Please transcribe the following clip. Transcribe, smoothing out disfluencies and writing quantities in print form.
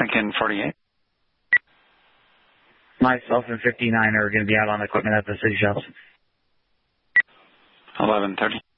Lincoln 48. Myself and 59 are going to be out on equipment at the city shelves. 11:30.